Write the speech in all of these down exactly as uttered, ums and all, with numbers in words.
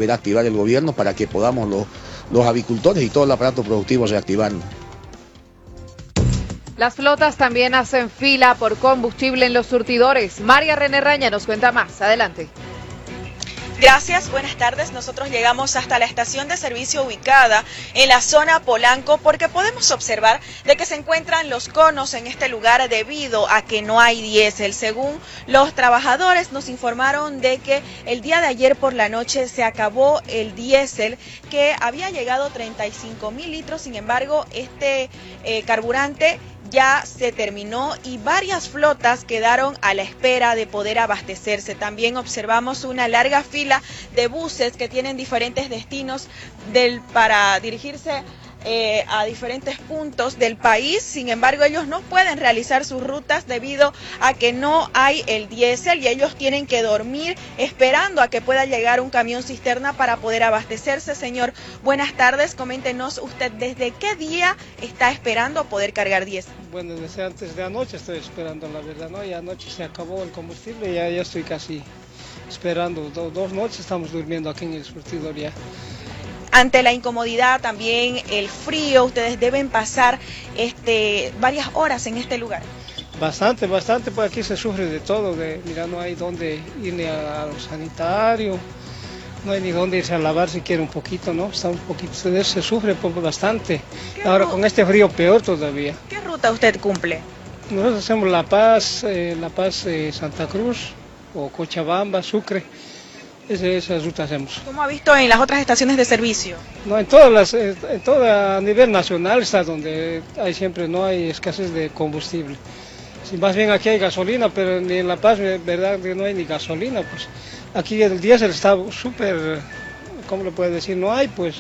volverá a activar el gobierno para que podamos los, los avicultores y todo el aparato productivo reactivarnos. Las flotas también hacen fila por combustible en los surtidores. María René Raña nos cuenta más. Adelante. Gracias, buenas tardes. Nosotros llegamos hasta la estación de servicio ubicada en la zona Polanco porque podemos observar de que se encuentran los conos en este lugar debido a que no hay diésel. Según los trabajadores nos informaron de que el día de ayer por la noche se acabó el diésel que había llegado treinta y cinco mil litros, sin embargo este eh, carburante ya se terminó y varias flotas quedaron a la espera de poder abastecerse. También observamos una larga fila de buses que tienen diferentes destinos del, para dirigirse eh, a diferentes puntos del país. Sin embargo, ellos no pueden realizar sus rutas debido a que no hay el diésel y ellos tienen que dormir esperando a que pueda llegar un camión cisterna para poder abastecerse. Señor, buenas tardes. Coméntenos usted desde qué día está esperando poder cargar diésel. Bueno, desde antes de anoche estoy esperando, la verdad, ¿no? Y anoche se acabó el combustible y ya, ya estoy casi esperando. Do, dos noches estamos durmiendo aquí en el surtidor ya. Ante la incomodidad, también el frío, ustedes deben pasar este, varias horas en este lugar. Bastante, bastante, pues aquí se sufre de todo. De, mira, no hay dónde ir ni a los sanitarios, no hay ni dónde irse a lavar si quiere un poquito, ¿no? Está un poquito, se, se sufre pues, bastante. Ahora con este frío peor todavía. ¿Qué ruta usted cumple? Nosotros hacemos La Paz, eh, La Paz, eh, Santa Cruz o Cochabamba, Sucre. Ese, esas rutas hacemos. ¿Cómo ha visto en las otras estaciones de servicio? No, en todas las, en toda, a nivel nacional está donde hay siempre, no hay escasez de combustible. Si más bien aquí hay gasolina, pero ni en La Paz, verdad que no hay ni gasolina, pues aquí el diésel está súper, ¿cómo le puede decir? No hay, pues.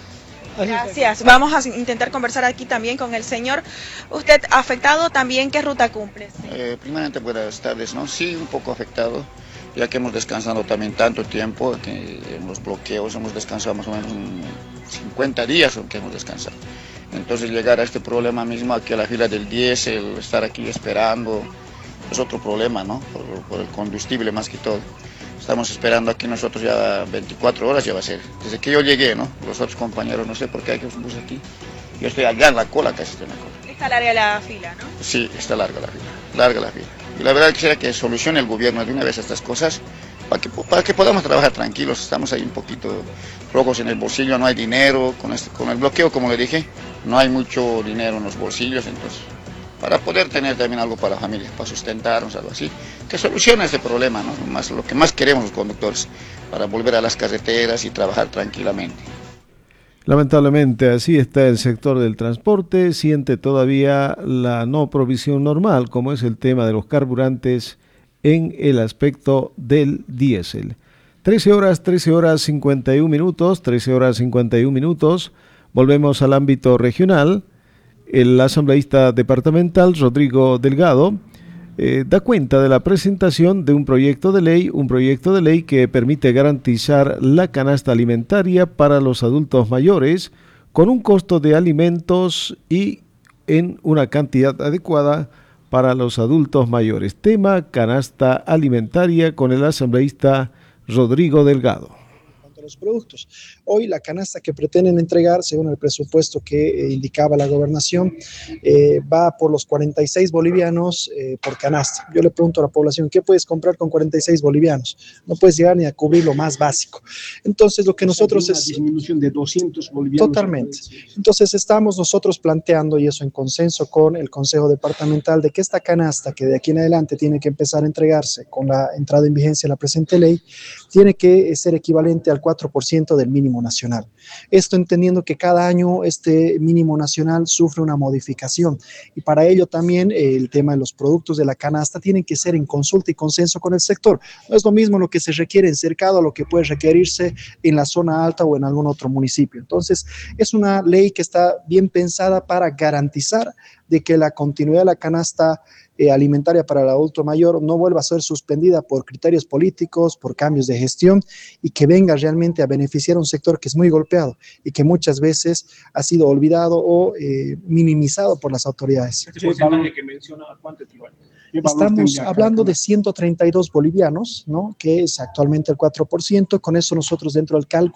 Así Gracias. Vamos a intentar conversar aquí también con el señor. ¿Usted afectado también? ¿Qué ruta cumple? Eh, primeramente, buenas tardes, ¿no? Sí, un poco afectado, ya que hemos descansado también tanto tiempo, que en los bloqueos hemos descansado más o menos cincuenta días que hemos descansado. Entonces llegar a este problema mismo, aquí a la fila del diésel, estar aquí esperando, es otro problema, ¿no? Por, por el combustible más que todo. Estamos esperando aquí nosotros ya veinticuatro horas ya va a ser. Desde que yo llegué, ¿no? Los otros compañeros, no sé por qué hay que un bus aquí. Yo estoy allá en la cola, casi estoy en la cola. Está larga la fila, ¿no? Sí, está larga la fila, larga la fila. Y la verdad quisiera que solucione el gobierno de una vez estas cosas para que, para que podamos trabajar tranquilos. Estamos ahí un poquito rojos en el bolsillo, no hay dinero, con, este, con el bloqueo, como le dije, no hay mucho dinero en los bolsillos, entonces para poder tener también algo para la familia, para sustentarnos, algo así, que solucione ese problema, ¿no? Más, lo que más queremos los conductores, para volver a las carreteras y trabajar tranquilamente. Lamentablemente así está el sector del transporte, siente todavía la no provisión normal, como es el tema de los carburantes en el aspecto del diésel. trece horas, trece horas cincuenta y un minutos, trece horas cincuenta y un minutos, volvemos al ámbito regional. El asambleísta departamental Rodrigo Delgado eh, da cuenta de la presentación de un proyecto de ley, un proyecto de ley que permite garantizar la canasta alimentaria para los adultos mayores con un costo de alimentos y en una cantidad adecuada para los adultos mayores. Tema canasta alimentaria con el asambleísta Rodrigo Delgado. Los productos. Hoy la canasta que pretenden entregar, según el presupuesto que eh, indicaba la gobernación, eh, va por los cuarenta y seis bolivianos eh, por canasta. Yo le pregunto a la población, ¿qué puedes comprar con cuarenta y seis bolivianos? No puedes llegar ni a cubrir lo más básico. Entonces lo que nosotros es... disminución de doscientos bolivianos. Totalmente. Entonces estamos nosotros planteando, y eso en consenso con el Consejo Departamental, de que esta canasta que de aquí en adelante tiene que empezar a entregarse con la entrada en vigencia de la presente ley, tiene que ser equivalente al cuatro por ciento del mínimo nacional. Esto entendiendo que cada año este mínimo nacional sufre una modificación y para ello también eh, el tema de los productos de la canasta tienen que ser en consulta y consenso con el sector. No es lo mismo lo que se requiere en Cercado a lo que puede requerirse en la zona alta o en algún otro municipio. Entonces, es una ley que está bien pensada para garantizar de que la continuidad de la canasta eh, alimentaria para el adulto mayor no vuelva a ser suspendida por criterios políticos, por cambios de gestión y que venga realmente a beneficiar a un sector que es muy golpeado y que muchas veces ha sido olvidado o eh, minimizado por las autoridades. ¿Qué porcentaje que menciona cuánto equivale? Estamos hablando de ciento treinta y dos bolivianos, ¿no? Que es actualmente el cuatro por ciento. Con eso nosotros dentro del cálculo